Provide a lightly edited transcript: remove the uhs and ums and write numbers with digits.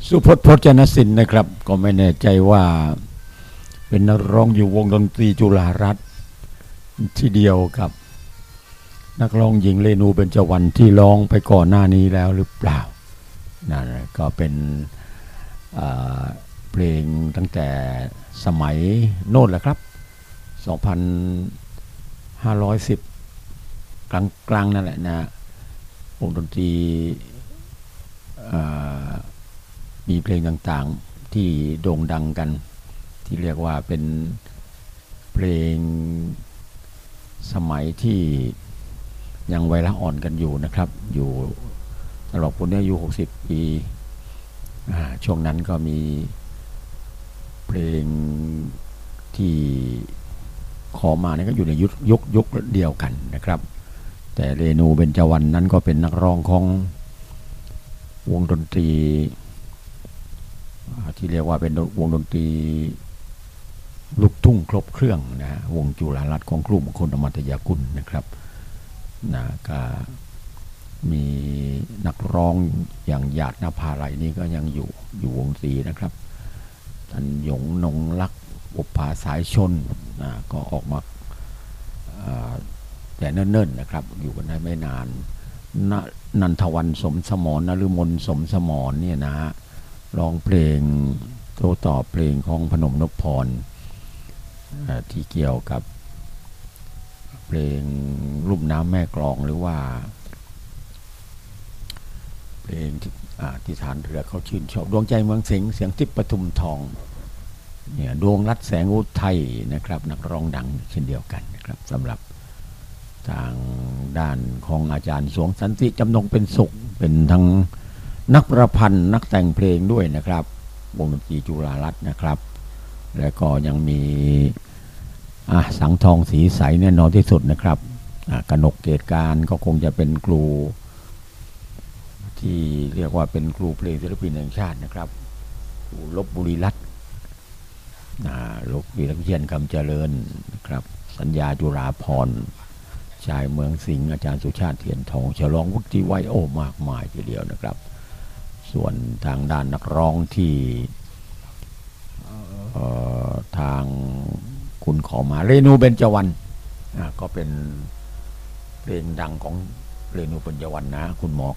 สุพจน์พจนศิลป์นะครับก็ไม่แน่ใจว่าเป็นนักร้องอยู่วงดนตรีจุฬารัตน์ที่เดียวกับนักร้องหญิงเรนูเบญจวรรณที่ร้องไปก่อนหน้านี้แล้วหรือเปล่านั่นก็เป็นเพลงตั้งแต่สมัยโน่นแหละครับ2510กลางนั่นแหละนะวงดนตรีมีเพลงต่างๆที่โด่งดังกันที่เรียกว่าเป็นเพลงสมัยที่ยังวัยละอ่อนกันอยู่นะครับอยู่สำหรับคนนี้อายุ60 ปีช่วงนั้นก็มีเพลงที่ขอมาเนี่ยก็อยู่ในยุคเดียวกันนะครับแต่เรนูเบญจวรรณนั้นก็เป็นนักร้องของวงดนตรีที่เรียกว่าเป็นวงดนตรีลูกทุ่งครบเครื่องนะวงจุฬารัตน์ของครูมงคลอมตยกุลนะครับนะก็มีนักร้องอย่างหยาดนภาลัยนี่ก็ยังอยู่วงดนตรีนะครับท่านหยงนงลักษ์บุปผาสายชนนะก็ออกมาแต่เนิ่นๆนะครับอยู่กันได้ไม่นานนันทวันสมสมรนฤมลสมสมรเนี่ยนะร้องเพลงโต้ตอบเพลงของพนมนพพรที่เกี่ยวกับเพลงลุ่มน้ำแม่กลองหรือว่าเพลงที่ฐานเรือเขาชื่นชอบดวงใจเมืองสิงห์เสียงทิพย์ปทุมทองเนี่ยดวงรัตน์แสงอุทัยนะครับนักร้องดังเช่นเดียวกันนะครับสำหรับทางด้านของอาจารย์สวงสันติจำนงเป็นสุขเป็นทั้งนักประพันธ์นักแต่งเพลงด้วยนะครับวงดนตรีจุฬารัตน์นะครับและก็ยังมีสังทองสีใสแน่นอนที่สุดนะครับกนกเกตการก็คงจะเป็นครูที่เรียกว่าเป็นครูเพลงศิลปินแห่งชาตินะครับครูลพบุรีรัตน์ลพบุรีรัตน์เพียรคำเจริญนะครับสัญญาจุฬาภรณ์ชายเมืองสิงห์อาจารย์สุชาติเทียนทองฉลองวุฒิไว้โอ้มากมายทีเดียวนะครับส่วนทางด้านนักร้องที่ทางคุณขอมาเรนูเบญจวรรณก็เป็นเพลงดังของเรนูเบญจวรรณนะคุณหมอ